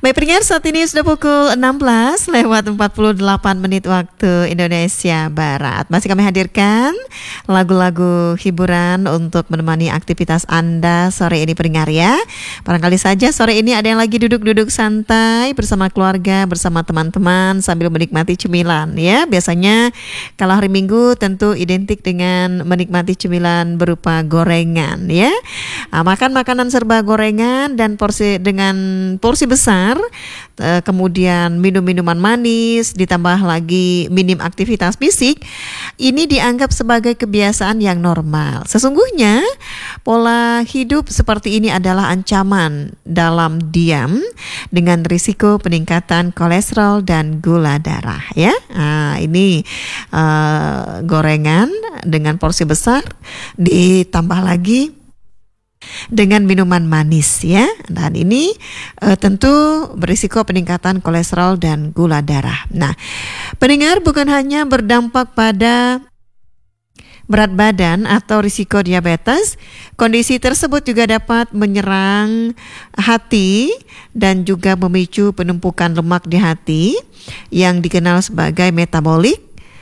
Baik pendengar, saat ini sudah pukul 16 lewat 48 menit waktu Indonesia Barat. Masih kami hadirkan lagu-lagu hiburan untuk menemani aktivitas Anda sore ini pendengar ya. Barangkali saja sore ini ada yang lagi duduk-duduk santai bersama keluarga, bersama teman-teman sambil menikmati cemilan ya. Biasanya kalau hari Minggu tentu identik dengan menikmati cemilan berupa gorengan ya. Makan makanan serba gorengan dan dengan porsi besar, kemudian minum minuman manis, ditambah lagi minim aktivitas fisik, ini dianggap sebagai kebiasaan yang normal. Sesungguhnya pola hidup seperti ini adalah ancaman dalam diam dengan risiko peningkatan kolesterol dan gula darah ya. Ini gorengan dengan porsi besar ditambah lagi dengan minuman manis ya, dan ini tentu berisiko peningkatan kolesterol dan gula darah. Nah, pendengar, bukan hanya berdampak pada berat badan atau risiko diabetes, kondisi tersebut juga dapat menyerang hati dan juga memicu penumpukan lemak di hati yang dikenal sebagai metabolic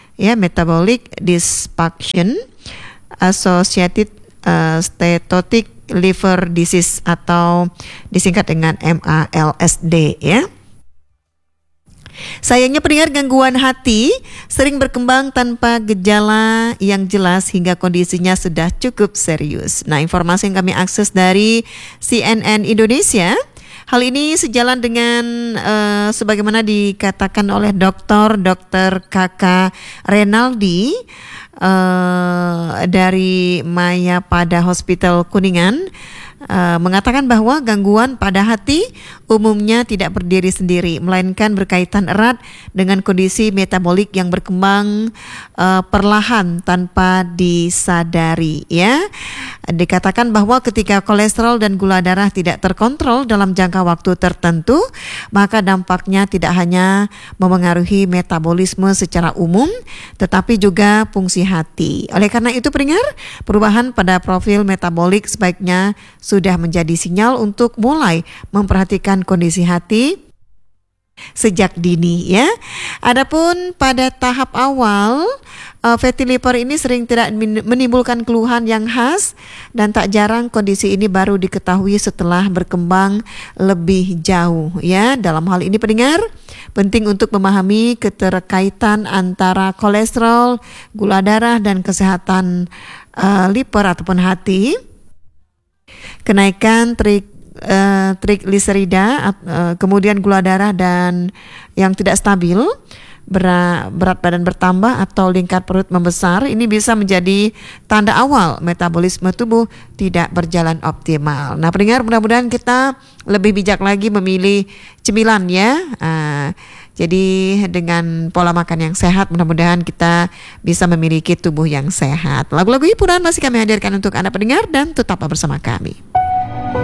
dysfunction associated steatotic liver disease atau disingkat dengan MALSD ya. Sayangnya pendengar, gangguan hati sering berkembang tanpa gejala yang jelas hingga kondisinya sudah cukup serius. Nah, informasi yang kami akses dari CNN Indonesia, hal ini sejalan dengan sebagaimana dikatakan oleh Dr. KK Renaldi dari Maya Pada Hospital Kuningan, mengatakan bahwa gangguan pada hati umumnya tidak berdiri sendiri, melainkan berkaitan erat dengan kondisi metabolik yang berkembang perlahan tanpa disadari ya. Dikatakan bahwa ketika kolesterol dan gula darah tidak terkontrol dalam jangka waktu tertentu, maka dampaknya tidak hanya memengaruhi metabolisme secara umum, tetapi juga fungsi hati. Oleh karena itu pendengar, perubahan pada profil metabolik sebaiknya sudah menjadi sinyal untuk mulai memperhatikan kondisi hati sejak dini ya. Adapun pada tahap awal, fatty liver ini sering tidak menimbulkan keluhan yang khas, dan tak jarang kondisi ini baru diketahui setelah berkembang lebih jauh ya. Dalam hal ini pendengar, penting untuk memahami keterkaitan antara kolesterol, gula darah dan kesehatan liver ataupun hati. Kenaikan trigliserida, kemudian gula darah dan yang tidak stabil, berat badan bertambah atau lingkar perut membesar, ini bisa menjadi tanda awal metabolisme tubuh tidak berjalan optimal. Nah pendengar, mudah-mudahan kita lebih bijak lagi memilih cemilan ya. Jadi dengan pola makan yang sehat, mudah-mudahan kita bisa memiliki tubuh yang sehat. Lagu-lagu hiburan masih kami hadirkan untuk Anda pendengar, dan tetaplah bersama kami.